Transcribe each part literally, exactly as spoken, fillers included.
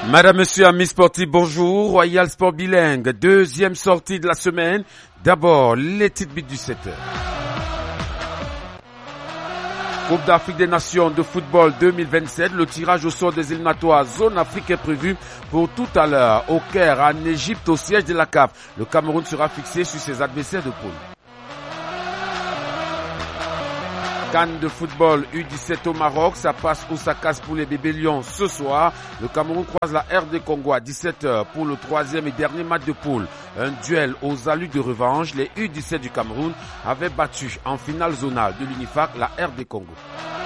Madame, Monsieur, amis sportifs, bonjour. Royal Sport Bilingue, deuxième sortie de la semaine. D'abord, les titres du sept heures. Coupe d'Afrique des Nations de football deux mille vingt-sept, le tirage au sort des éliminatoires zone Afrique est prévu pour tout à l'heure au Caire, en Égypte, au siège de la C A F. Le Cameroun sera fixé sur ses adversaires de poule. CAN de football U dix-sept au Maroc, ça passe ou ça casse pour les bébés lions ce soir. Le Cameroun croise la R D Congo à dix-sept heures pour le troisième et dernier match de poule. Un duel aux allures de revanche. Les U dix-sept du Cameroun avaient battu en finale zonale de l'Unifac la R D Congo.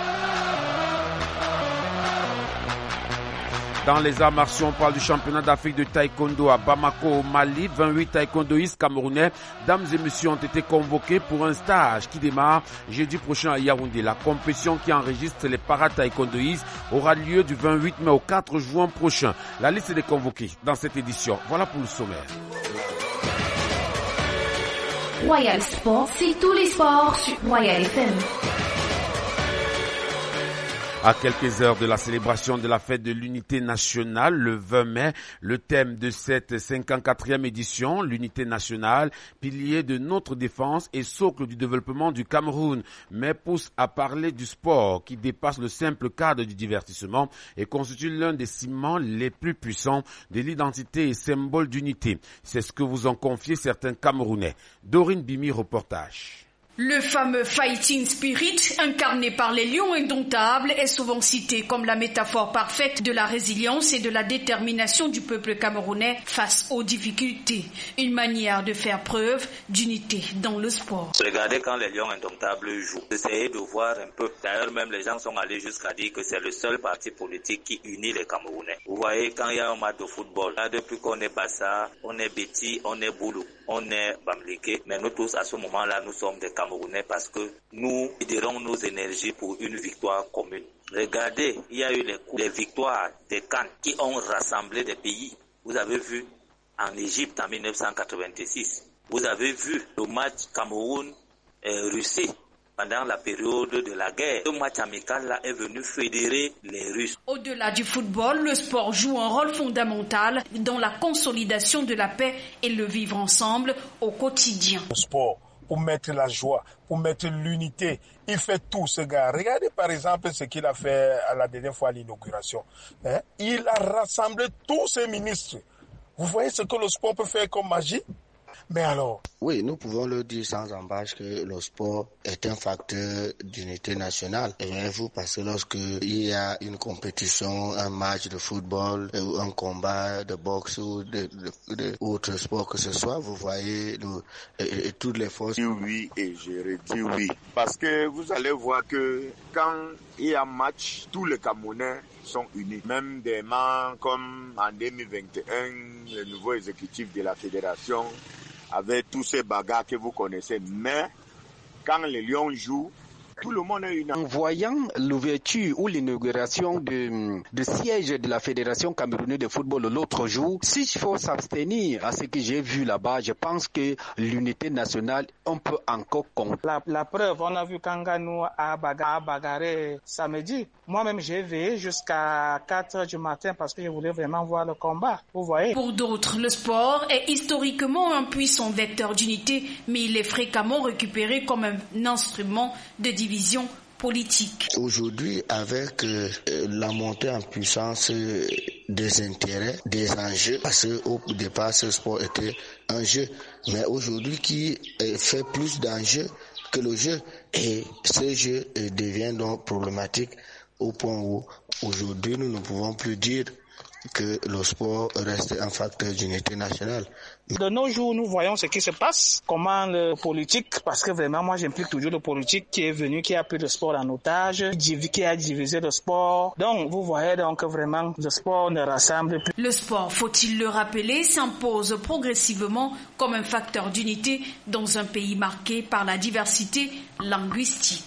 Dans les arts martiaux, on parle du championnat d'Afrique de taekwondo à Bamako au Mali. vingt-huit taekwondoïstes camerounais, dames et messieurs, ont été convoqués pour un stage qui démarre jeudi prochain à Yaoundé. La compétition qui enregistre les para-taekwondoïstes aura lieu du vingt-huit mai au quatre juin prochain. La liste des convoqués dans cette édition. Voilà pour le sommaire. Royal Sport, c'est tous les sports sur Royal F M. À quelques heures de la célébration de la fête de l'unité nationale, le vingt mai, le thème de cette cinquante-quatrième édition, l'unité nationale, pilier de notre défense et socle du développement du Cameroun, mais pousse à parler du sport qui dépasse le simple cadre du divertissement et constitue l'un des ciments les plus puissants de l'identité et symbole d'unité. C'est ce que vous ont confié certains Camerounais. Dorine Bimi, reportage. Le fameux fighting spirit, incarné par les lions indomptables, est souvent cité comme la métaphore parfaite de la résilience et de la détermination du peuple camerounais face aux difficultés. Une manière de faire preuve d'unité dans le sport. Regardez quand les lions indomptables jouent. Essayez de voir un peu. D'ailleurs, même les gens sont allés jusqu'à dire que c'est le seul parti politique qui unit les Camerounais. Vous voyez, quand il y a un match de football, là, depuis qu'on est Bassa, on est Betty, on est Boulou, on est Bamleke, mais nous tous, à ce moment-là, nous sommes des Camerounais parce que nous liderons nos énergies pour une victoire commune. Regardez, il y a eu les, coups, les victoires des CAN qui ont rassemblé des pays. Vous avez vu en Égypte en mille neuf cent quatre-vingt-six. Vous avez vu le match Cameroun-Russie. Pendant la période de la guerre, ce match amical-là est venu fédérer les Russes. Au-delà du football, le sport joue un rôle fondamental dans la consolidation de la paix et le vivre ensemble au quotidien. Le sport, pour mettre la joie, pour mettre l'unité, il fait tout ce gars. Regardez par exemple ce qu'il a fait à la dernière fois à l'inauguration. Hein? Il a rassemblé tous ses ministres. Vous voyez ce que le sport peut faire comme magie? Mais alors? Oui, nous pouvons le dire sans embâche que le sport est un facteur d'unité nationale. Et voyez-vous, parce que lorsque il y a une compétition, un match de football, ou un combat de boxe ou de, de, de autre sport que ce soit, vous voyez le, et, et toutes les forces. Oui, et je redis oui. Parce que vous allez voir que quand il y a match, tous les Camerounais sont unis. Même des membres comme en deux mille vingt et un, le nouveau exécutif de la fédération, avec tous ces bagarres que vous connaissez. Mais quand les Lions jouent, tout le monde est uni. En voyant l'ouverture ou l'inauguration de, de siège de la Fédération camerounaise de football l'autre jour, s'il faut s'abstenir à ce que j'ai vu là-bas, je pense que l'unité nationale, on peut encore compter. La, la preuve, on a vu Kanganou à bagarrer samedi. Moi-même, j'ai veillé jusqu'à quatre heures du matin parce que je voulais vraiment voir le combat. Vous voyez. Pour d'autres, le sport est historiquement un puissant vecteur d'unité, mais il est fréquemment récupéré comme un instrument de division politique. Aujourd'hui, avec euh, la montée en puissance euh, des intérêts, des enjeux, parce qu'au départ, ce sport était un jeu, mais aujourd'hui qui euh, fait plus d'enjeux que le jeu, et ce jeu euh, devient donc problématique au point où aujourd'hui nous ne pouvons plus dire que le sport reste un facteur d'unité nationale. De nos jours, nous voyons ce qui se passe, comment le politique, parce que vraiment moi j'implique toujours le politique qui est venu, qui a pris le sport en otage, qui a divisé le sport. Donc vous voyez donc vraiment le sport ne rassemble plus. Le sport, faut-il le rappeler, s'impose progressivement comme un facteur d'unité dans un pays marqué par la diversité linguistique.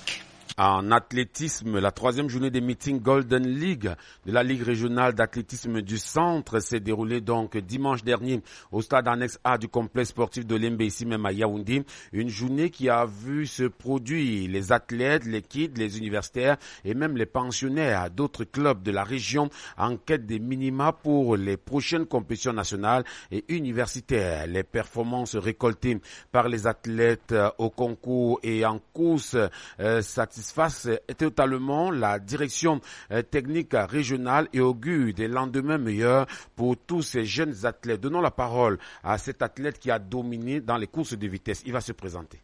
En athlétisme, la troisième journée des meetings Golden League de la Ligue régionale d'athlétisme du centre s'est déroulée donc dimanche dernier au stade annexe A du complexe sportif de Lembe, ici même à Yaoundé. Une journée qui a vu se produire les athlètes, les kids, les universitaires et même les pensionnaires d'autres clubs de la région en quête des minima pour les prochaines compétitions nationales et universitaires. Les performances récoltées par les athlètes au concours et en course euh, satisfaisent totalement la direction euh, technique régionale et augure des lendemains meilleurs pour tous ces jeunes athlètes. Donnons la parole à cet athlète qui a dominé dans les courses de vitesse. Il va se présenter.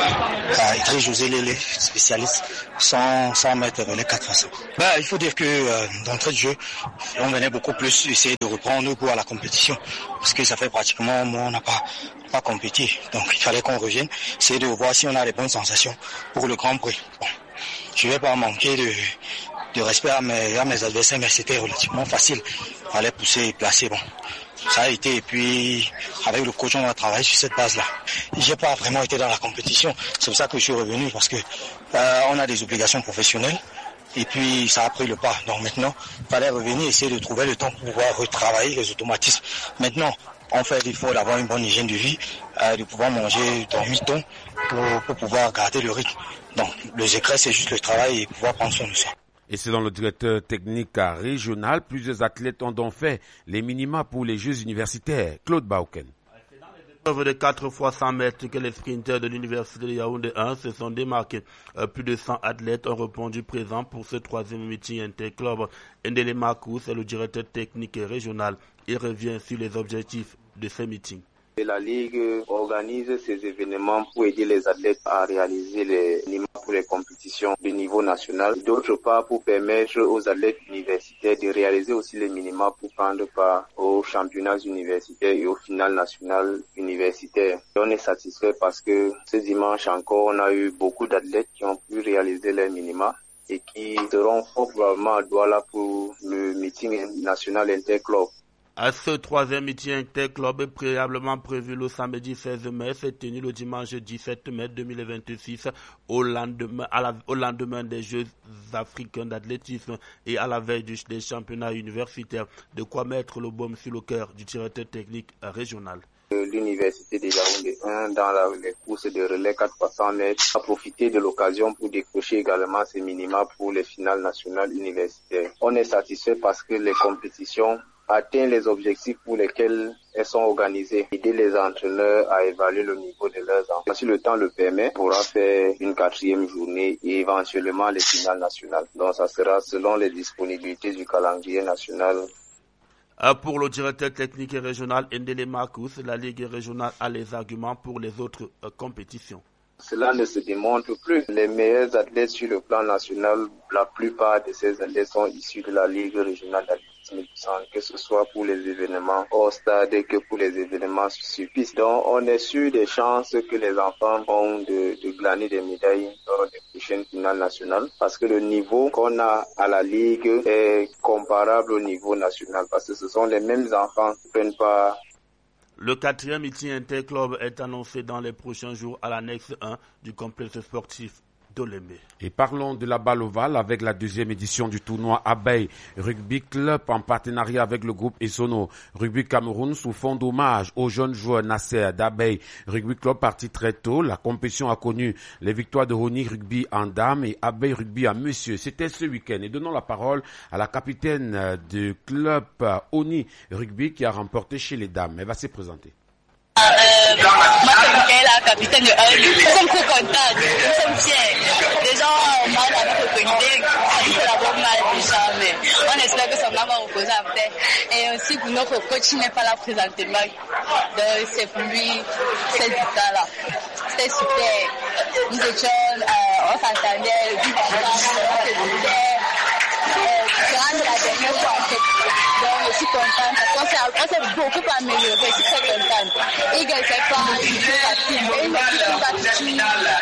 Ah, Idriss José Lélé, spécialiste cent mètres relais quatre fois cent. Bah, il faut dire que euh, d'entrée de jeu, on venait beaucoup plus essayer de reprendre goût à la compétition parce que ça fait pratiquement un mois on n'a pas pas compéti. Donc il fallait qu'on revienne, essayer de voir si on a les bonnes sensations pour le Grand Prix. Bon, je vais pas manquer de de respect à mes à mes adversaires, mais c'était relativement facile. Il fallait pousser et placer. Bon. Ça a été, et puis avec le coach on a travaillé sur cette base-là. J'ai pas vraiment été dans la compétition, c'est pour ça que je suis revenu, parce que euh, on a des obligations professionnelles et puis ça a pris le pas. Donc maintenant, il fallait revenir, essayer de trouver le temps pour pouvoir retravailler les automatismes. Maintenant, on fait l'effort d'avoir une bonne hygiène de vie, euh, de pouvoir manger dans mi-temps pour, pour pouvoir garder le rythme. Donc le secret c'est juste le travail et pouvoir prendre soin de ça. Et selon le directeur technique régional, plusieurs athlètes ont donc fait les minima pour les Jeux universitaires. Claude Bauken. C'est dans les épreuves de quatre fois cent mètres que les sprinters de l'université de Yaoundé un se sont démarqués. Euh, plus de cent athlètes ont répondu présents pour ce troisième meeting interclub. Ndele Makou, c'est le directeur technique régional. Il revient sur les objectifs de ces meetings. La Ligue organise ces événements pour aider les athlètes à réaliser les minima pour les compétitions de niveau national. D'autre part, pour permettre aux athlètes universitaires de réaliser aussi les minima pour prendre part aux championnats universitaires et au final national universitaire. On est satisfait parce que ce dimanche encore, on a eu beaucoup d'athlètes qui ont pu réaliser les minima et qui seront fort probablement à Douala pour le meeting national interclub. À ce troisième meeting interclub préalablement prévu le samedi seize mai, s'est tenu le dimanche dix-sept mai deux mille vingt-six au lendemain, à la, au lendemain des Jeux africains d'athlétisme et à la veille du, des championnats universitaires. De quoi mettre le baume sur le cœur du directeur technique régional. L'université de Yaoundé un dans la, les courses de relais quatre fois cent mètres a profité de l'occasion pour décrocher également ses minima pour les finales nationales universitaires. On est satisfait parce que les compétitions atteignent les objectifs pour lesquels elles sont organisées. Aider les entraîneurs à évaluer le niveau de leurs enfants. Si le temps le permet, on pourra faire une quatrième journée et éventuellement les finales nationales. Donc ça sera selon les disponibilités du calendrier national. Pour le directeur technique régional Ndele Makou, la Ligue régionale a les arguments pour les autres euh, compétitions. Cela ne se démontre plus. Les meilleurs athlètes sur le plan national, la plupart de ces athlètes sont issus de la Ligue régionale d'athlétisme du centre, que ce soit pour les événements hors stade que pour les événements sur piste. Donc on est sûr des chances que les enfants ont de, de glaner des médailles lors des prochaines finales nationales, parce que le niveau qu'on a à la Ligue est comparable au niveau national, parce que ce sont les mêmes enfants qui prennent part. Le quatrième meeting interclub est annoncé dans les prochains jours à l'annexe un du complexe sportif d'Olembe. Et parlons de la balle ovale avec la deuxième édition du tournoi Abeille Rugby Club en partenariat avec le groupe Esono Rugby Cameroun sous fond d'hommage aux jeunes joueurs Nasser d'Abeille Rugby Club parti très tôt. La compétition a connu les victoires de Rony Rugby en dames et Abeille Rugby en monsieur. C'était ce week-end et donnons la parole à la capitaine du club Rony Rugby qui a remporté chez les dames. Elle va se présenter. Euh, moi, c'est la capitaine de un. Nous sommes trop contents, nous sommes fiers. Les gens ont mal avec l'autorité, c'est la bonne mal déjà, mais on espère que ça va pas reposer après. Et aussi pour notre coach, il n'est pas là présentement. Donc c'est pour lui, cette victoire-là. C'était super. Nous étions, euh, on s'entendait, le but d'entendre, on se disait. Durant la dernière fois, en fait. Donc, je suis contente parce qu'on s'est beaucoup amélioré. Je suis très contente. Et que c'est pas une chose facile, mais une équipe qui va toucher,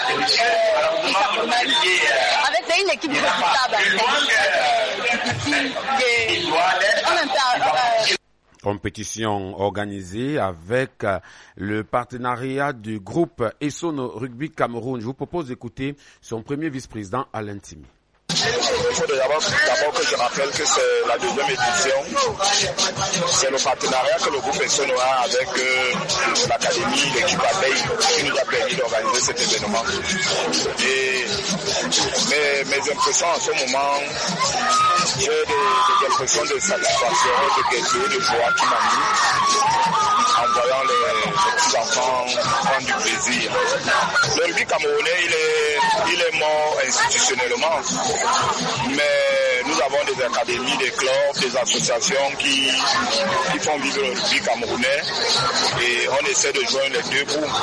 euh, qui s'appelle. En fait, c'est une équipe redoutable, en fait. Euh, difficile, de, en même temps, euh, Compétition organisée avec le partenariat du groupe Essono Rugby Cameroun. Je vous propose d'écouter son premier vice-président Alain Timi. Il faut d'abord, d'abord que je rappelle que c'est la deuxième édition. C'est le partenariat que le groupe Essono a avec euh, l'académie, l'équipe Abeille, qui nous a permis d'organiser cet événement. Et mes, mes impressions en ce moment, j'ai des, des impressions de satisfaction, de gaieté, de joie qui m'animent en voyant les, les petits enfants prendre du plaisir. Le rugby camerounais, il est, il est mort institutionnellement. Mais nous avons des académies, des clubs, des associations qui, qui font vivre le rugby camerounais et on essaie de joindre les deux bouts.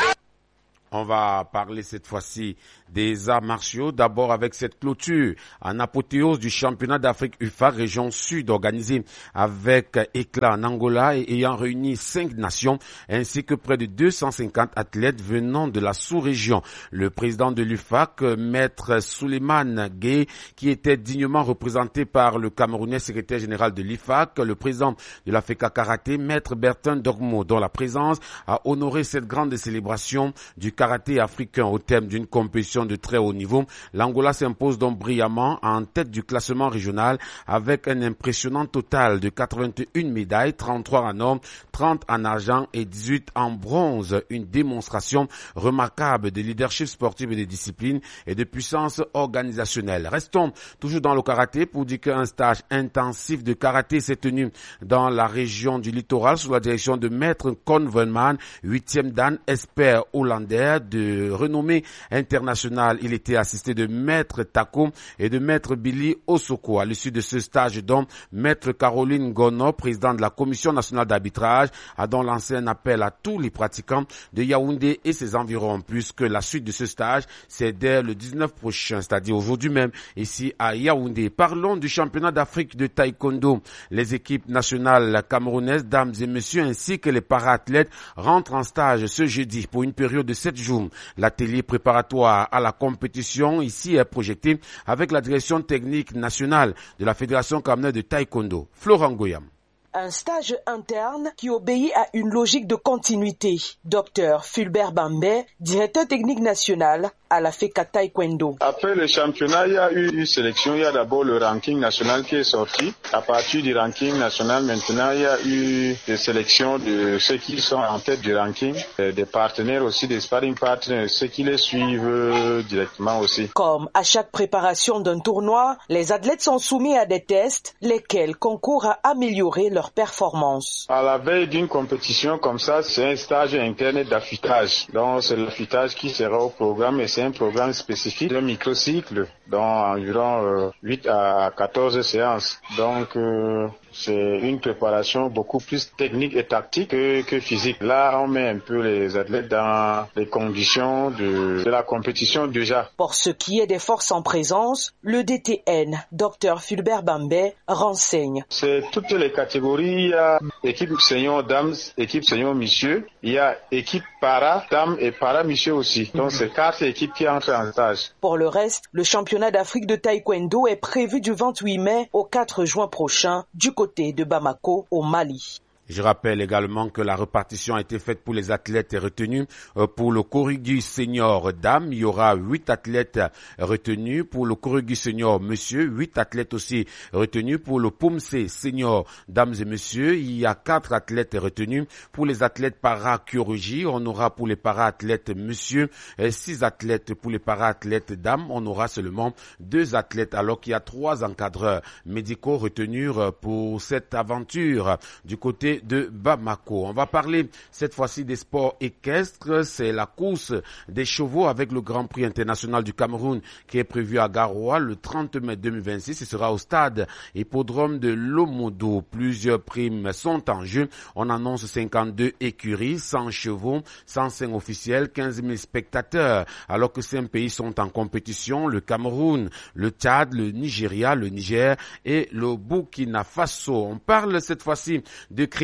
On va parler cette fois-ci des arts martiaux, d'abord avec cette clôture en apothéose du championnat d'Afrique U F A région sud organisé avec éclat en Angola et ayant réuni cinq nations ainsi que près de deux cent cinquante athlètes venant de la sous-région. Le président de l'U F A C, maître Souleymane Gueye, qui était dignement représenté par le Camerounais secrétaire général de l'I F A C, le président de la F E C A Karaté, maître Bertin Dogmo, dont la présence a honoré cette grande célébration du karaté africain au thème d'une compétition de très haut niveau. L'Angola s'impose donc brillamment en tête du classement régional avec un impressionnant total de quatre-vingt-une médailles, trente-trois en or, trente en argent et dix-huit en bronze. Une démonstration remarquable de leadership sportif et de discipline et de puissance organisationnelle. Restons toujours dans le karaté pour dire qu'un stage intensif de karaté s'est tenu dans la région du littoral sous la direction de maître Con Venman, huitième dan, expert hollandais de renommée internationale. Il était assisté de maître Tako et de maître Billy Osoko. À l'issue de ce stage, donc, maître Caroline Gono, présidente de la commission nationale d'arbitrage, a donc lancé un appel à tous les pratiquants de Yaoundé et ses environs, puisque la suite de ce stage, c'est dès le dix-neuf prochain, c'est-à-dire aujourd'hui même, ici à Yaoundé. Parlons du championnat d'Afrique de taekwondo. Les équipes nationales camerounaises, dames et messieurs, ainsi que les para-athlètes rentrent en stage ce jeudi pour une période de sept jours. L'atelier préparatoire à la compétition ici est projeté avec la direction technique nationale de la Fédération camerounaise de taekwondo. Florent Goyam. Un stage interne qui obéit à une logique de continuité. Docteur Fulbert Bambé, directeur technique national à la F E C A Taekwondo. Après le championnat, il y a eu une sélection. Il y a d'abord le ranking national qui est sorti. À partir du ranking national, maintenant, il y a eu des sélections de ceux qui sont en tête du ranking, des partenaires aussi, des sparring partners, ceux qui les suivent directement aussi. Comme à chaque préparation d'un tournoi, les athlètes sont soumis à des tests, lesquels concourent à améliorer leur performance. À la veille d'une compétition comme ça, c'est un stage interne d'affûtage. Donc, c'est l'affûtage qui sera au programme et c'est un programme spécifique, un microcycle, dans environ euh, huit à quatorze séances. Donc, euh, c'est une préparation beaucoup plus technique et tactique que, que physique. Là, on met un peu les athlètes dans les conditions de, de la compétition déjà. Pour ce qui est des forces en présence, le D T N, docteur Fulbert Bambé, renseigne. C'est toutes les catégories. Il y a équipe senior dames, équipe senior messieurs. Il y a équipe para dames et para messieurs aussi. Donc, c'est quatre équipes qui entrent en stage. Pour le reste, le championnat d'Afrique de taekwondo est prévu du vingt-huit mai au quatre juin prochain du côté de Bamako au Mali. Je rappelle également que la répartition a été faite pour les athlètes retenus. Pour le Korugi senior dame, il y aura huit athlètes retenus. Pour le Korugi senior monsieur, huit athlètes aussi retenus. Pour le Pumse senior dames et messieurs, il y a quatre athlètes retenus. Pour les athlètes para-Kyorugi, on aura pour les para-athlètes monsieur six athlètes. Pour les para-athlètes dames, on aura seulement deux athlètes, alors qu'il y a trois encadreurs médicaux retenus pour cette aventure du côté de Bamako. On va parler cette fois-ci des sports équestres. C'est la course des chevaux avec le Grand Prix international du Cameroun qui est prévu à Garoua le trente mai deux mille vingt-six. Ce sera au stade hippodrome de Lomodo. Plusieurs primes sont en jeu. On annonce cinquante-deux écuries, cent chevaux, cent cinq officiels, quinze mille spectateurs. Alors que cinq pays sont en compétition, le Cameroun, le Tchad, le Nigeria, le Niger et le Burkina Faso. On parle cette fois-ci de cricket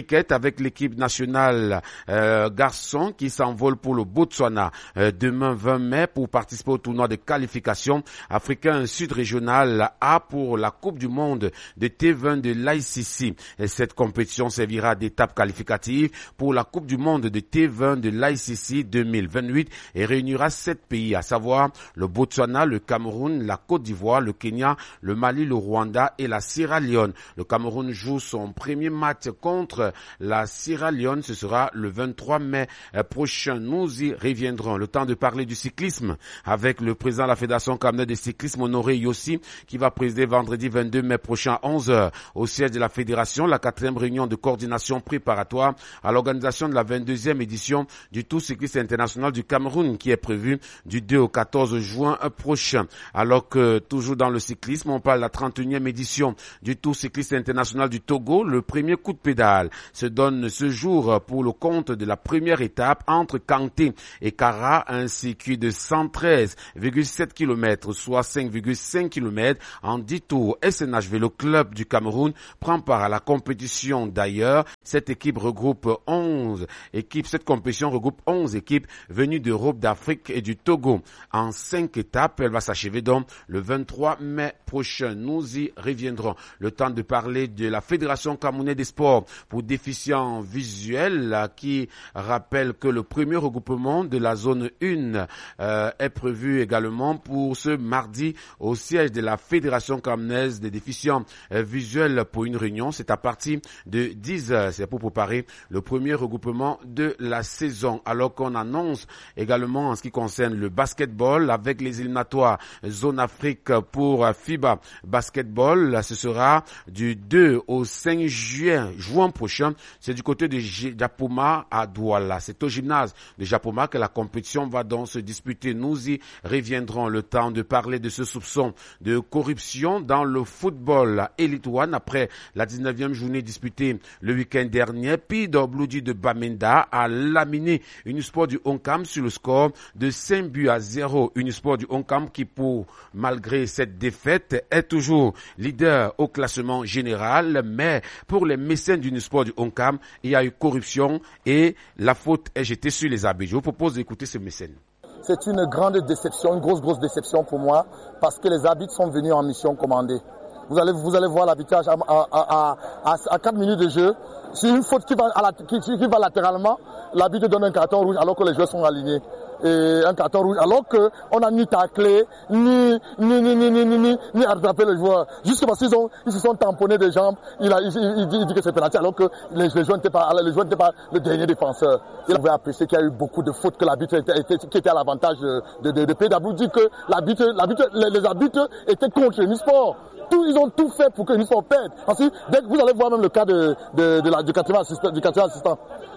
cricket avec l'équipe nationale euh, garçon qui s'envole pour le Botswana euh, demain vingt mai pour participer au tournoi de qualification africain sud-régional A pour la Coupe du Monde de T vingt de l'I C C. Et cette compétition servira d'étape qualificative pour la Coupe du Monde de T vingt de l'I C C deux mille vingt-huit et réunira sept pays, à savoir le Botswana, le Cameroun, la Côte d'Ivoire, le Kenya, le Mali, le Rwanda et la Sierra Leone. Le Cameroun joue son premier match contre la Sierra Leone. Ce sera le vingt-trois mai prochain. Nous y reviendrons. Le temps de parler du cyclisme avec le président de la Fédération camerounaise de cyclisme, Honoré Yossi, qui va présider vendredi vingt-deux mai prochain à onze heures au siège de la Fédération la quatrième réunion de coordination préparatoire à l'organisation de la vingt-deuxième édition du Tour cycliste international du Cameroun qui est prévu du deux au quatorze juin prochain. Alors que toujours dans le cyclisme, on parle de la trente et unième édition du Tour cycliste international du Togo. Le premier coup de pédale se donne ce jour pour le compte de la première étape entre Kanté et Kara, un circuit de cent treize virgule sept kilomètres, soit cinq virgule cinq kilomètres en dix tours. S N H V, le club du Cameroun, prend part à la compétition. D'ailleurs, cette équipe regroupe onze équipes, cette compétition regroupe onze équipes venues d'Europe, d'Afrique et du Togo. En cinq étapes, elle va s'achever donc le vingt-trois mai prochain. Nous y reviendrons. Le temps de parler de la Fédération camerounaise des sports pour déficients visuels qui rappelle que le premier regroupement de la zone un euh, est prévu également pour ce mardi au siège de la Fédération camerounaise des déficients euh, visuels pour une réunion. C'est à partir de dix heures. C'est pour préparer le premier regroupement de la saison. Alors qu'on annonce également en ce qui concerne le basketball avec les éliminatoires zone Afrique pour FIBA Basketball. Ce sera du deux au cinq juin, juin prochain. C'est du côté de Japoma à Douala. C'est au gymnase de Japoma que la compétition va donc se disputer. Nous y reviendrons. Le temps de parler de ce soupçon de corruption dans le football Elite One après la dix-neuvième journée disputée le week-end dernier. P W de Bamenda a laminé Unisport du Onkam sur le score de cinq buts à zéro. Unisport du Onkam qui, pour malgré cette défaite, est toujours leader au classement général. Mais pour les mécènes d'Unisport du Onkam, il y a eu corruption et la faute est jetée sur les arbitres. Je vous propose d'écouter ces mécènes. C'est une grande déception, une grosse, grosse déception pour moi, parce que les arbitres sont venus en mission commandée. Vous allez, vous allez voir l'arbitrage à, à, à, à, à quatre minutes de jeu. C'est une faute qui va, à la, qui, qui va latéralement. L'arbitre donne un carton rouge alors que les joueurs sont alignés. Et un carton rouge alors qu'on n'a ni taclé, ni, ni, ni, ni, ni, ni, ni, ni attrapé les joueurs. Juste parce qu'ils ont, ils se sont tamponnés des jambes, il, a, il, il, dit, il dit que c'est pénalty alors que les, les joueurs n'étaient pas, les joueurs n'étaient pas le dernier défenseur. Il avait apprécié qu'il y a eu beaucoup de fautes, que l'arbitre était, était, qui était à l'avantage de, de, de, de P W, dit que l'arbitre, l'arbitre, les, les arbitres étaient contre Unisport. Tout, ils ont tout fait pour que Unisport perde. Ensuite, dès que vous allez voir même le cas de, de, de la, du quatrième assistant, du quatrième assistant.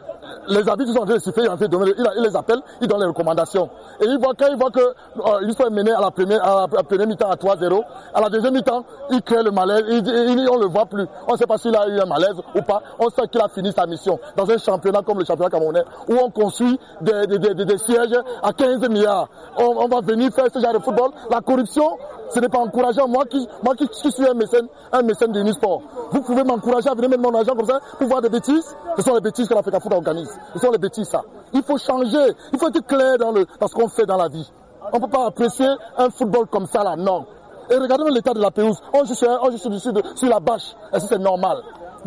Les arbitres sont en train de siffler, ils les appellent, ils donnent les recommandations. Et ils voient, quand ils voient que euh, Unisport est mené à la première, à la première mi-temps à trois zéro, à la deuxième mi-temps, il crée le malaise, il, il, on le voit plus. On ne sait pas s'il a eu un malaise ou pas. On sait qu'il a fini sa mission dans un championnat comme le championnat camerounais où on construit des, des, des, des, des sièges à quinze milliards. On, on va venir faire ce genre de football. La corruption, ce n'est pas encourageant. Moi qui, moi qui, qui suis un mécène, un mécène de Unisport, vous pouvez m'encourager à venir mettre mon argent comme ça pour voir des bêtises. Ce sont les bêtises que l'Africa Foot organise. Ce sont les bêtises, ça. Il faut changer. Il faut être clair dans, le, dans ce qu'on fait dans la vie. On ne peut pas apprécier un football comme ça, là, non. Et regardez l'état de la pelouse. On joue sur, on joue sur, sur, sur la bâche. Est-ce que c'est normal?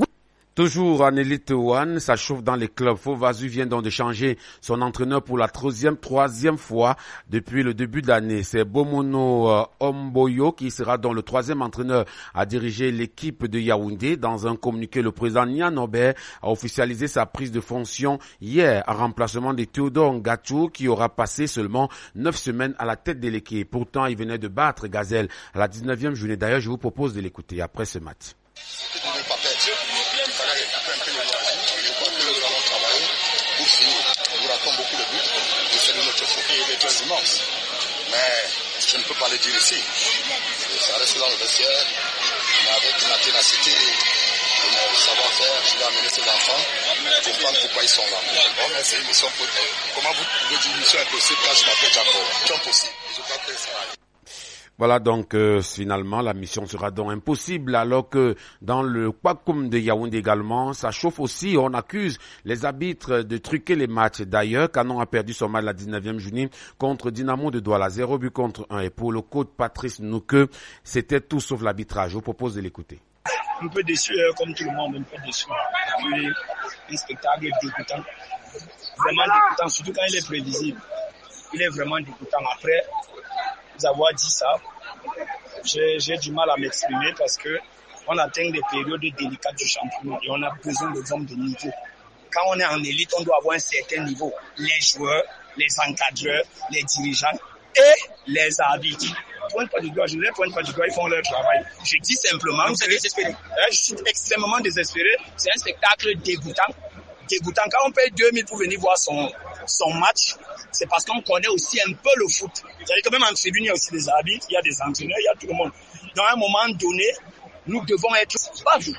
Toujours en Elite One, ça chauffe dans les clubs. Fovazu vient donc de changer son entraîneur pour la troisième, troisième fois depuis le début de l'année. C'est Bomono euh, Omboyo qui sera donc le troisième entraîneur à diriger l'équipe de Yaoundé. Dans un communiqué, le président Nian Obert a officialisé sa prise de fonction hier en remplacement de Théodore Ngachou qui aura passé seulement neuf semaines à la tête de l'équipe. Pourtant, il venait de battre Gazelle à la dix-neuvième journée. D'ailleurs, je vous propose de l'écouter après ce match. Immense. Mais je ne peux pas le dire ici. Ça reste dans le vestiaire, mais avec la ténacité et le savoir-faire, je vais amener ces enfants pour comprendre pourquoi ils sont là. Bon, mais c'est une mission pour eux. Comment vous pouvez dire une mission impossible quand je m'appelle Jacob? C'est impossible. Je crois que ça va. Voilà donc euh, finalement la mission sera donc impossible alors que dans le Kwakum de Yaoundé également ça chauffe aussi. On accuse les arbitres de truquer les matchs. D'ailleurs, Canon a perdu son match la dix-neuvième journée contre Dynamo de Douala, zéro but contre un. Et pour le coach Patrice Nouke, c'était tout sauf l'arbitrage. Je vous propose de l'écouter. Un peu déçu euh, comme tout le monde, un peu déçu. Puis, un spectacle dégoûtant, vraiment dégoûtant, surtout quand il est prévisible. Il est vraiment dégoûtant. Après vous avoir dit ça, j'ai, j'ai du mal à m'exprimer parce que on atteint des périodes délicates du championnat et on a besoin des hommes de niveau. Quand on est en élite, on doit avoir un certain niveau. Les joueurs, les encadreurs, les dirigeants et les arbitres. Pointe pas du doigt, je ne les pointe pas du doigt, ils font leur travail. Je dis simplement que désespéré. Je suis extrêmement désespéré. C'est un spectacle dégoûtant. Dégoûtant. Quand on paye deux mille pour venir voir son, son match, c'est parce qu'on connaît aussi un peu le foot. C'est-à-dire que même en tribune, il y a aussi des arbitres, il y a des entraîneurs, il y a tout le monde. Dans un moment donné, nous devons être baveux.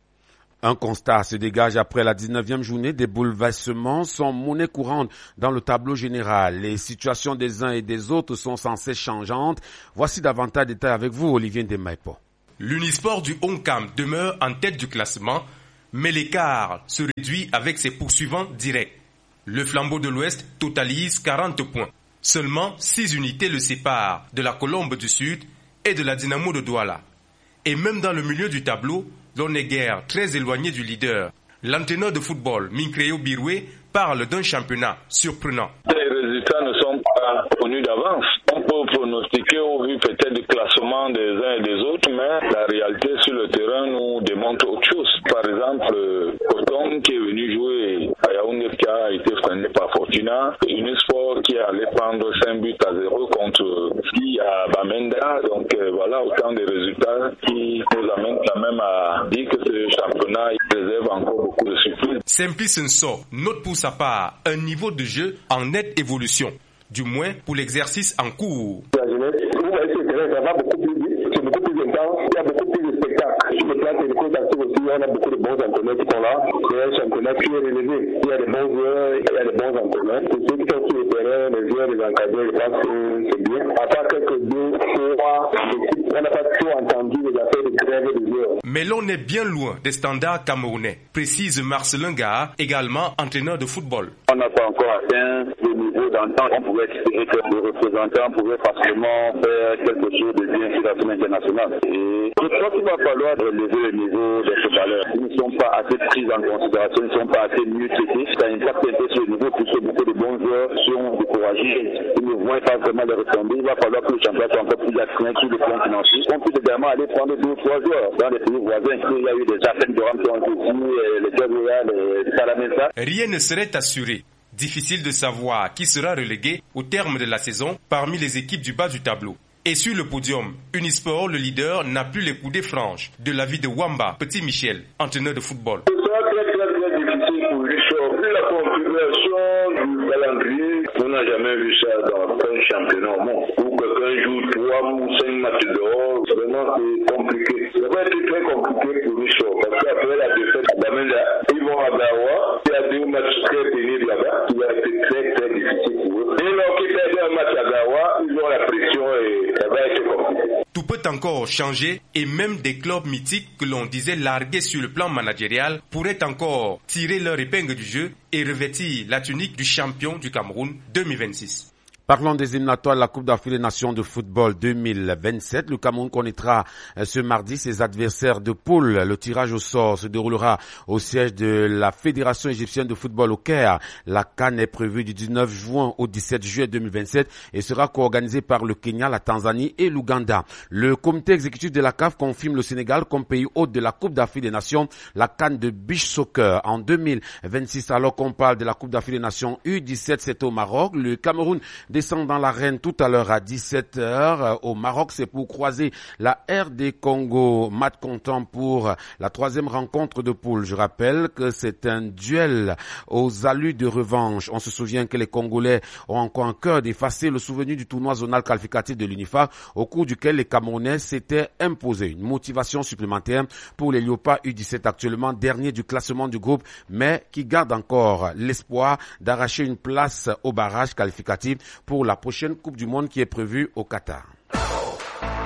Un constat se dégage après la dix-neuvième journée. Des bouleversements sont monnaie courante dans le tableau général. Les situations des uns et des autres sont sans cesse changeantes. Voici davantage de détails avec vous, Olivier Ndemaipo. L'Unisport du Oncam demeure en tête du classement, mais l'écart se réduit avec ses poursuivants directs. Le Flambeau de l'Ouest totalise quarante points. Seulement six unités le séparent de la Colombe du Sud et de la Dynamo de Douala. Et même dans le milieu du tableau, l'on est guère très éloigné du leader. L'entraîneur de football, Minkreo Biroué, parle d'un championnat surprenant. Les résultats ne sont pas connus d'avance. On peut pronostiquer au vu peut-être du classement des uns et des autres, mais la réalité sur le terrain nous démontre autre chose. Par exemple, Coton qui est venu jouer à Yaoundé qui a été freiné par Fortuna, Unisport qui est allé prendre cinq buts à zéro contre Ski à Bamenda. Donc euh, voilà autant de résultats qui nous amènent quand même à dire que ce championnat réserve encore beaucoup de surprises. Simplice Nso note pour sa part un niveau de jeu en nette évolution, du moins pour l'exercice en cours. La jeunesse, vous voyez ce terrain, ça va beaucoup plus vite, c'est beaucoup plus intense, il y a beaucoup plus de spectacles. Sur le plan technico tactique aussi, on a beaucoup de bons entraîneurs qui sont là. C'est un championnat qui est relevé. Il y a des bons joueurs, il y a des bons entraîneurs. Pour ceux qui sont sur le terrain, les joueurs, les encadreurs, je pense que c'est bien. À part quelques deux, trois équipes, on n'a pas trop entendu les affaires de grève de joueurs. Mais l'on est bien loin des standards camerounais, précise Marcelin Gaha, également entraîneur de football. On n'a pas encore atteint le niveau d'entente. On pouvait espérer que le représentant pouvait facilement faire quelque chose de bien sur la scène internationale. Et je crois qu'il va falloir relever le niveau de ces valeurs. Ils ne sont pas assez pris en considération, ils ne sont pas assez mieux traités. Ça impacte un peu sur le niveau puisque beaucoup de bons joueurs sont découragés. Ils ne vont pas vraiment les ressembler. Il va falloir que le championnat soit encore plus attrayant sur le plan financier. On peut également aller prendre deux ou trois joueurs dans les pays voisins. Il y a eu des affaires de Ramton aussi, les Djabouya, les Salamessa. Rien ne serait assuré. Difficile de savoir qui sera relégué au terme de la saison parmi les équipes du bas du tableau. Et sur le podium, Unisport, le leader, n'a plus les coudées franches de l'avis de Wamba Petit Michel, entraîneur de football. Ce sera très très très difficile pour Unisport. Vu la configuration du calendrier, on n'a jamais vu ça dans un championnat au monde. Où quelqu'un joue trois ou cinq matchs dehors, vraiment c'est compliqué. Ça va être très compliqué pour Unisport parce qu'après la défaite à Bamenda, ils vont à Dawa, il y a deux matchs très pénibles là-bas, qui va être très très difficile pour eux. Et lorsqu'ils perdent un match à Dawa, ils ont la pression et ça va être compliqué. Tout peut encore changer et même des clubs mythiques que l'on disait largués sur le plan managérial pourraient encore tirer leur épingle du jeu et revêtir la tunique du champion du Cameroun deux mille vingt-six. Parlons des éliminatoires de la Coupe d'Afrique des Nations de football deux mille vingt-sept. Le Cameroun connaîtra ce mardi ses adversaires de poule. Le tirage au sort se déroulera au siège de la Fédération égyptienne de football au Caire. La CAN est prévue du dix-neuf juin au dix-sept juillet deux mille vingt-sept et sera co-organisée par le Kenya, la Tanzanie et l'Ouganda. Le comité exécutif de la C A F confirme le Sénégal comme pays hôte de la Coupe d'Afrique des Nations, la CAN de beach soccer en deux mille vingt-six. Alors qu'on parle de la Coupe d'Afrique des Nations U dix-sept, c'est au Maroc. Le Cameroun descend dans l'arène tout à l'heure à dix-sept heures au Maroc. C'est pour croiser la R D Congo. Match comptant pour la troisième rencontre de poule. Je rappelle que c'est un duel aux allus de revanche. On se souvient que les Congolais ont encore un cœur d'effacer le souvenir du tournoi zonal qualificatif de l'UNIFA au cours duquel les Camerounais s'étaient imposés. Une motivation supplémentaire pour les Léopards U dix-sept actuellement dernier du classement du groupe mais qui garde encore l'espoir d'arracher une place au barrage qualificatif pour la prochaine Coupe du Monde qui est prévue au Qatar.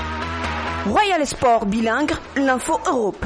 Royal Sport bilingue, l'info Europe.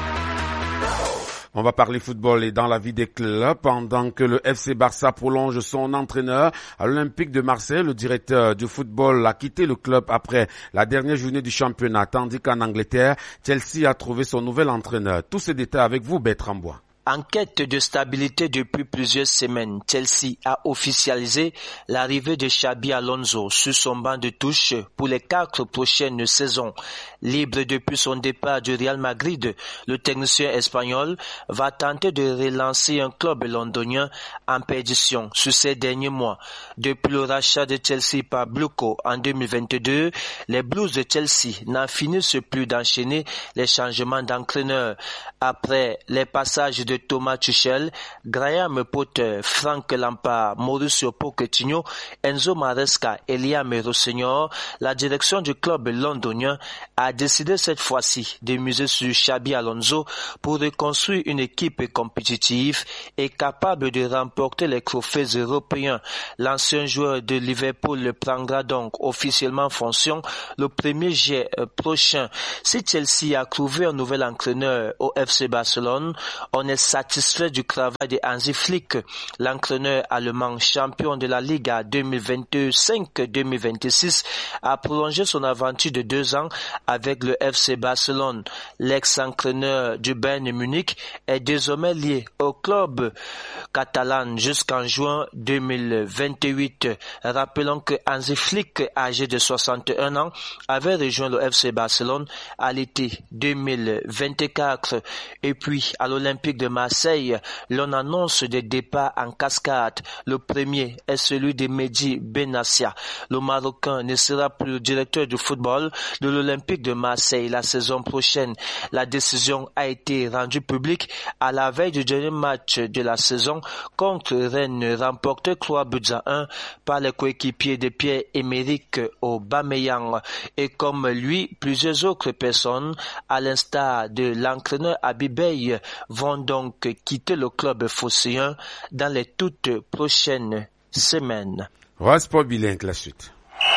On va parler football et dans la vie des clubs. Pendant que le F C Barça prolonge son entraîneur à l'Olympique de Marseille, le directeur du football a quitté le club après la dernière journée du championnat, tandis qu'en Angleterre, Chelsea a trouvé son nouvel entraîneur. Tous ces détails avec vous, Bertrand Bois. En quête de stabilité depuis plusieurs semaines, Chelsea a officialisé l'arrivée de Xabi Alonso sur son banc de touche pour les quatre prochaines saisons. Libre depuis son départ du Real Madrid, le technicien espagnol va tenter de relancer un club londonien en perdition sur ces derniers mois. Depuis le rachat de Chelsea par Bluco en deux mille vingt-deux, les Blues de Chelsea n'en finissent plus d'enchaîner les changements d'entraîneur. Après les passages de Thomas Tuchel, Graham Potter, Frank Lampard, Mauricio Pochettino, Enzo Maresca et Liam Rossignol, la direction du club londonien a décidé cette fois-ci de miser sur Xabi Alonso pour reconstruire une équipe compétitive et capable de remporter les trophées européens. L'ancien joueur de Liverpool prendra donc officiellement fonction le premier juillet prochain. Si Chelsea a trouvé un nouvel entraîneur au F C Barcelone, on est satisfait du travail de Hansi Flick. L'entraîneur allemand champion de la Liga deux mille vingt-cinq deux mille vingt-six a prolongé son aventure de deux ans avec le F C Barcelone. L'ex-entraîneur du Bayern Munich est désormais lié au club catalan jusqu'en juin deux mille vingt-huit. Rappelons que Hansi Flick, âgé de soixante et un ans, avait rejoint le F C Barcelone à l'été deux mille vingt-quatre. Et puis, à l'Olympique de Marseille, l'on annonce des départs en cascade. Le premier est celui de Mehdi Benassia. Le Marocain ne sera plus le directeur du football de l'Olympique de Marseille la saison prochaine. La décision a été rendue publique à la veille du dernier match de la saison contre Rennes, remporté trois buts à un par les coéquipiers de Pierre-Emerick Aubameyang. Et comme lui, plusieurs autres personnes, à l'instar de l'entraîneur Abibey, vont donc quitter le club phocéen dans les toutes prochaines semaines. Sport bilingue, la suite.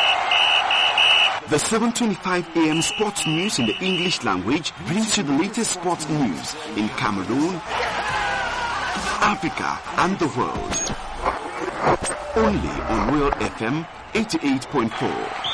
The seven twenty-five a m sports news in the English language brings you the latest sports news in Cameroon, Africa and the world. Only on Royal F M eighty-eight point four.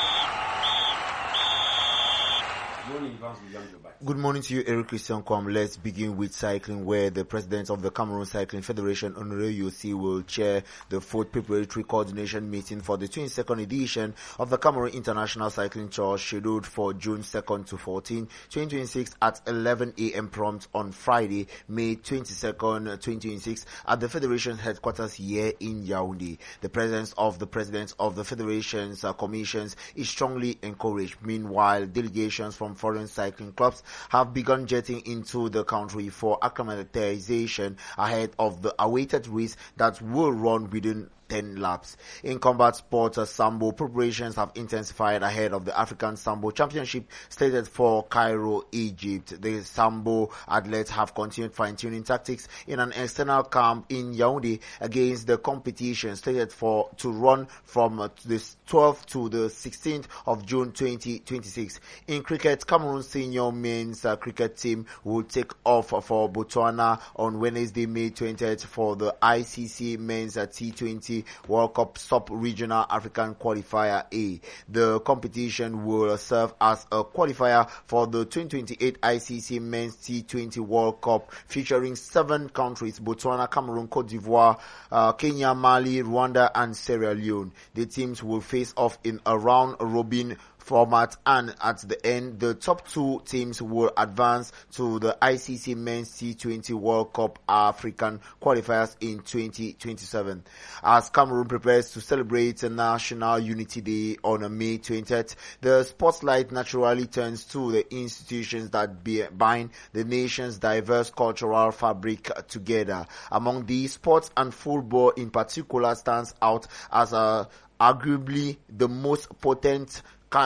Good morning to you, Eric Christian Kwam. Let's begin with cycling, where the president of the Cameroon Cycling Federation, Honoré Yossi, will chair the fourth preparatory coordination meeting for the twenty-second edition of the Cameroon International Cycling Tour, scheduled for June second to fourteenth, twenty twenty-six at eleven a m prompt on Friday, May twenty-second, twenty twenty-six at the Federation's headquarters here in Yaoundé. The presence of the presidents of the Federation's uh, commissions is strongly encouraged. Meanwhile, delegations from foreign cycling clubs have begun jetting into the country for acclimatization ahead of the awaited race that will run within ten laps. In combat sports, uh, Sambo preparations have intensified ahead of the African Sambo Championship slated for Cairo, Egypt. The Sambo athletes have continued fine-tuning tactics in an external camp in Yaoundé against the competition slated for to run from uh, the twelfth to the sixteenth of June twenty twenty-six. In cricket, Cameroon senior men's uh, cricket team will take off for Botswana on Wednesday, May twentieth for the I C C Men's uh, T twenty World Cup Sub-Regional African Qualifier A. The competition will serve as a qualifier for the twenty twenty-eight I C C Men's T twenty World Cup, featuring seven countries: Botswana, Cameroon, Cote d'Ivoire, uh, Kenya, Mali, Rwanda and Sierra Leone. The teams will face off in a round-robin format, and at the end, the top two teams will advance to the I C C Men's T twenty World Cup African qualifiers in twenty twenty-seven. As Cameroon prepares to celebrate National Unity Day on May twentieth, the spotlight naturally turns to the institutions that bind the nation's diverse cultural fabric together. Among these, sports and football in particular stands out as a arguably the most potent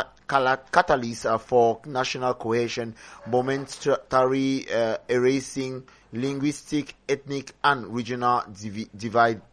catalyst uh, for national cohesion, momentary uh, erasing linguistic, ethnic, and regional divi- divide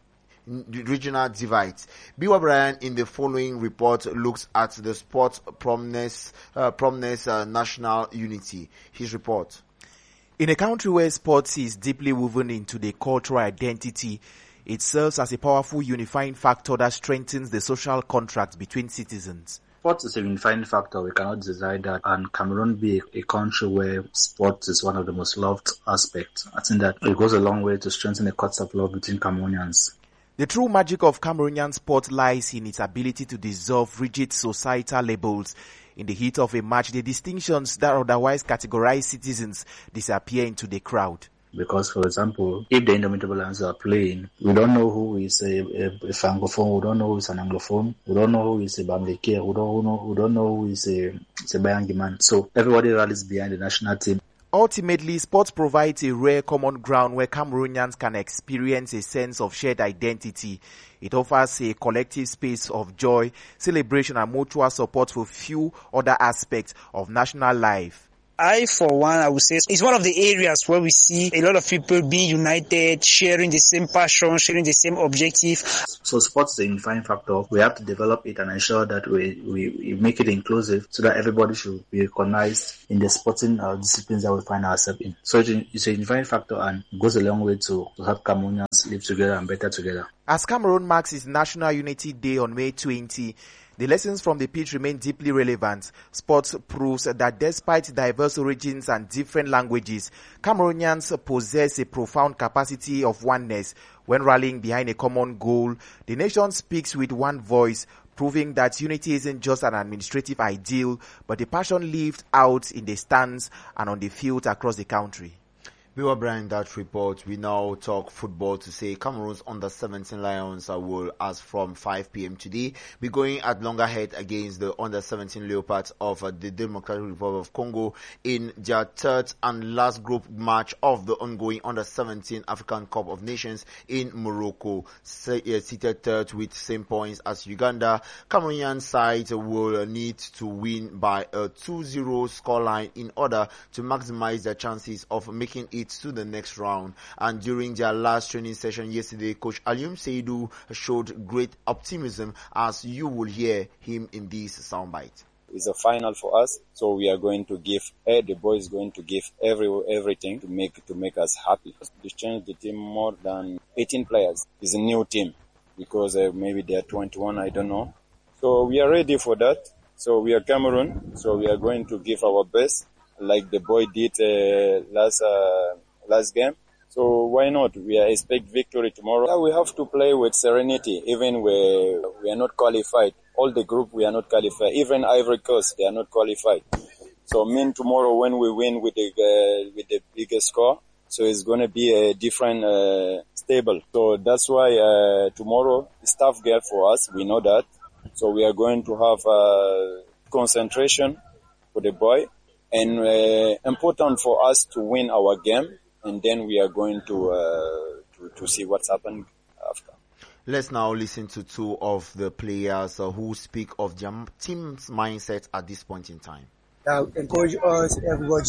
regional divides. Biwa Brian in the following report looks at the sport promise, uh, promise uh, national unity. His report. In a country where sports is deeply woven into the cultural identity, it serves as a powerful unifying factor that strengthens the social contract between citizens. Sports is a unifying factor. We cannot deny that. And Cameroon be a, a country where sports is one of the most loved aspects. I think that it goes a long way to strengthen the cuts of love between Cameroonians. The true magic of Cameroonian sport lies in its ability to dissolve rigid societal labels. In the heat of a match, the distinctions that otherwise categorize citizens disappear into the crowd. Because, for example, if the Indomitable Lions are playing, we don't know who is a, a, a Francophone, we don't know who is an Anglophone, we don't know who is a Bamleke, we don't know, we don't know who is a, is a Bayangi man. So everybody rallies behind the national team. Ultimately, sports provides a rare common ground where Cameroonians can experience a sense of shared identity. It offers a collective space of joy, celebration, and mutual support for few other aspects of national life. I, for one, I would say it's one of the areas where we see a lot of people being united, sharing the same passion, sharing the same objective. So sports is a unifying factor. We have to develop it and ensure that we, we, we make it inclusive so that everybody should be recognized in the sporting uh, disciplines that we find ourselves in. So it's a unifying factor and goes a long way to, to help Cameroonians live together and better together. As Cameroon marks its National Unity Day on May twentieth, the lessons from the pitch remain deeply relevant. Sports proves that despite diverse origins and different languages, Cameroonians possess a profound capacity of oneness. When rallying behind a common goal, the nation speaks with one voice, proving that unity isn't just an administrative ideal, but a passion lived out in the stands and on the field across the country. We were Brian that report. We now talk football to say Cameroon's under seventeen Lions will, as from five p.m. today, be going at loggerhead against the under seventeen Leopards of uh, the Democratic Republic of Congo in their third and last group match of the ongoing under seventeen African Cup of Nations in Morocco. Seated third with same points as Uganda, Cameroonian side will need to win by a two zero scoreline in order to maximize their chances of making it to the next round. And during their last training session yesterday, Coach Alium Seydou showed great optimism, as you will hear him in this soundbite. It's a final for us, so we are going to give, eh, the boys going to give every everything to make to make us happy. To change the team more than eighteen players. It's a new team because uh, maybe they are twenty-one, I don't know. So we are ready for that. So we are Cameroon, so we are going to give our best, like the boy did uh, last uh, last game. So why not? We expect victory tomorrow. Yeah, we have to play with serenity, even where we are not qualified. All the group, we are not qualified. Even Ivory Coast, they are not qualified. So mean tomorrow when we win with the uh, with the biggest score, so it's going to be a different uh, stable. So that's why uh, tomorrow is tough game for us. We know that. So we are going to have uh, concentration for the boy. And uh, important for us to win our game, and then we are going to uh, to, to see what's happening after. Let's now listen to two of the players uh, who speak of their team's mindset at this point in time. That encourage us, everybody.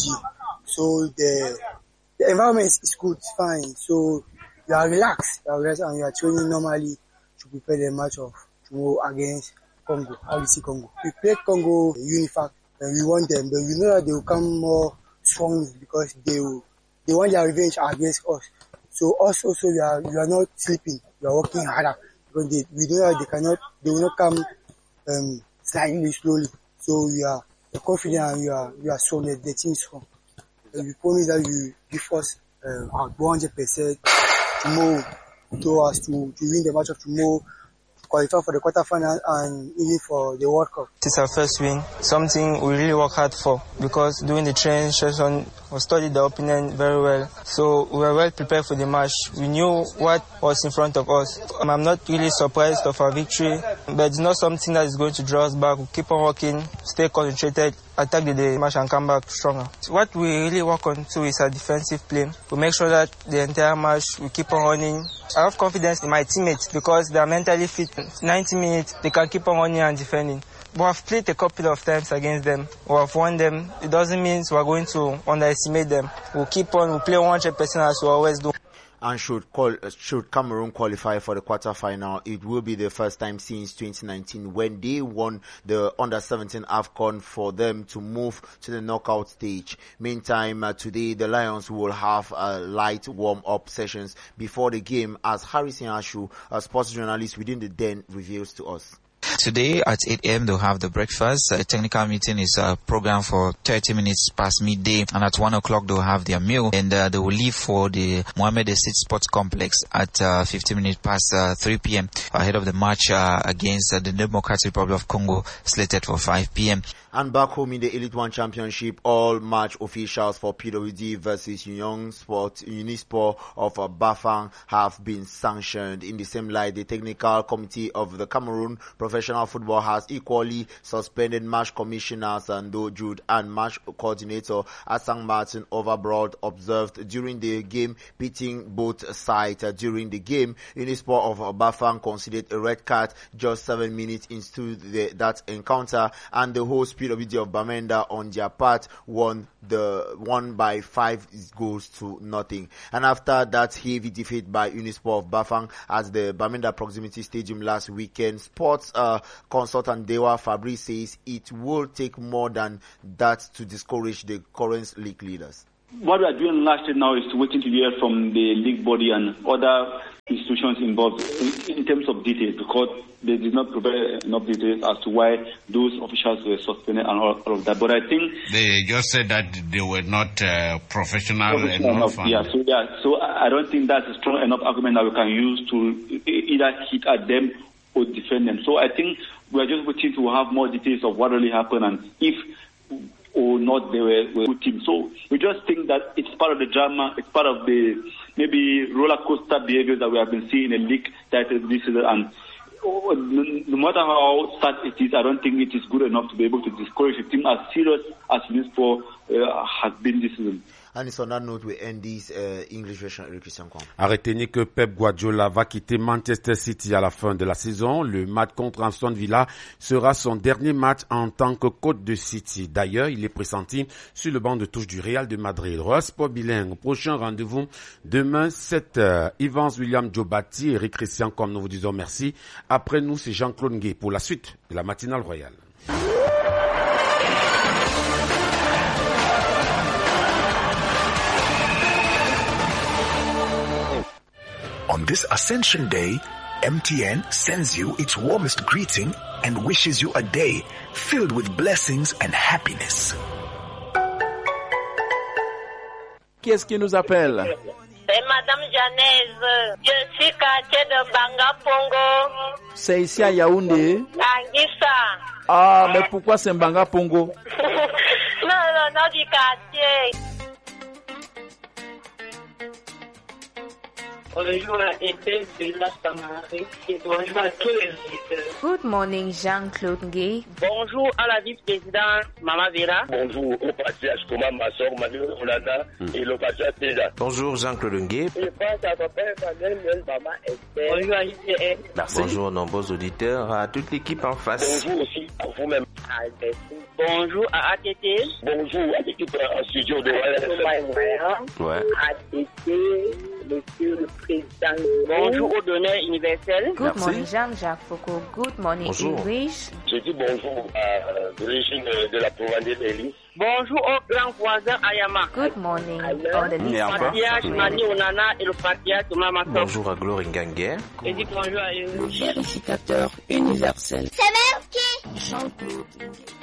So the the environment is good, fine. So you are relaxed, you are relaxed, and you are training normally to prepare the match of tomorrow against Congo, R D C Congo. We played Congo Unifact. And we want them, but we know that they will come more strongly because they will, they want their revenge against us. So us also, we are, we are not sleeping, we are working harder because they, we know that they cannot, they will not come um, slightly slowly. So we are confident and we are, we are strong. The, the team is strong. And we promise that you give us uh, our one hundred percent tomorrow to us to, to win the match of tomorrow, qualify for the quarterfinal and even for the World Cup. It's our first win, something we really work hard for because during the training session we studied the opponent very well. So we were well prepared for the match. We knew what was in front of us. I'm not really surprised of our victory, but it's not something that is going to draw us back. We keep on working, stay concentrated, attack the, the match and come back stronger. What we really work on too is our defensive play. We make sure that the entire match we keep on running. I have confidence in my teammates because they are mentally fit. ninety minutes, they can keep on running and defending. We have played a couple of times against them. We have won them. It doesn't mean we are going to underestimate them. We'll keep on, we'll play one hundred percent as we always do. And should, call, should Cameroon qualify for the quarterfinal, it will be the first time since twenty nineteen when they won the under seventeen AFCON for them to move to the knockout stage. Meantime, uh, today the Lions will have uh, light warm-up sessions before the game, as Harrison Ashu, a sports journalist within the Den, reveals to us. Today at eight a.m. they'll have the breakfast. A technical meeting is uh, programmed for thirty minutes past midday, and at one o'clock they'll have their meal, and uh, they will leave for the Mohamed Essid Sports Complex at uh, fifteen minutes past uh, three p.m. ahead of the match uh, against uh, the Democratic Republic of Congo, slated for five p.m. And back home in the Elite One Championship, all match officials for P W D versus Union Sport, Unisport of uh, Bafang have been sanctioned. In the same light, the technical committee of the Cameroon Professional Football has equally suspended match commissioner Sando Jude and match coordinator Asang Martin Overbroad observed during the game, pitting both sides. Uh, during the game, Unisport of uh, Bafang considered a red card just seven minutes into the, that encounter, and the host P W D of Bamenda on their part won the won by five goals to nothing. And after that heavy defeat by Unisport of Bafang at the Bamenda Proximity Stadium last weekend, sports uh, consultant Dewa Fabrice says it will take more than that to discourage the current league leaders. What we are doing lastly now is waiting to hear from the league body and other institutions involved in, in terms of details, because they did not provide enough details as to why those officials were suspended and all, all of that. But I think they just said that they were not uh, professional, professional enough. enough. Yeah, so yeah, so I don't think that's a strong enough argument that we can use to either hit at them or defend them. So I think we are just waiting to have more details of what really happened and if or not they were, were good teams. So we just think that it's part of the drama, it's part of the maybe roller coaster behaviors that we have been seeing in the league that this season. And oh, no matter how sad it is, I don't think it is good enough to be able to discourage a team as serious as Unisport uh, has been this season. And it's on that note we end this uh, English version de Christian Kong. À retenir que Pep Guardiola va quitter Manchester City à la fin de la saison. Le match contre Aston Villa sera son dernier match en tant que coach de City. D'ailleurs, il est pressenti sur le banc de touche du Real de Madrid. Royal Sport Bilingue, prochain rendez-vous demain sept heures. Evans William Jobati, Eric Christian, comme nous vous disons merci. Après nous, c'est Jean-Claude Ngué pour la suite de la matinale royale. On this Ascension Day, M T N sends you its warmest greeting and wishes you a day filled with blessings and happiness. Qui est-ce qui nous appelle? C'est Madame Janaise. Je suis quartier de Banga Pongo. C'est ici à Yaoundé? Angissa. Ah, mais pourquoi c'est Banga Pongo? Non, non, non, du quartier. Bonjour à Ethel de la Samarie et bonjour à tous les visiteurs. Good morning, Jean-Claude Ngué. Bonjour à la vice-présidente Mama Vera. Bonjour au patriarche Thomas Massor, Manu Olada et le patriarche Téda. Bonjour Jean-Claude Ngué. Je pense à papa Emmanuel, maman Esther. Bonjour à I C N. Merci. Bonjour aux nombreux auditeurs, à toute l'équipe en face. Bonjour aussi à vous-même. Bonjour à A T T. Bonjour à l'équipe en studio de Ouais. A T T, monsieur le président. Bonjour au donneur universel. Good Merci. Morning Jean-Jacques Foucault. Good morning bonjour. English. Je dis bonjour à l'origine de la province d'Élie. Bonjour au grand voisin Ayama. Good morning. Le patriarche Mani Onana et le patriarche Thomas Massor. Bonjour à Gloire Nganguer. Et dis bonjour à eux. Le vérificateur universel. C'est Merci. Jean-Claude Ngué.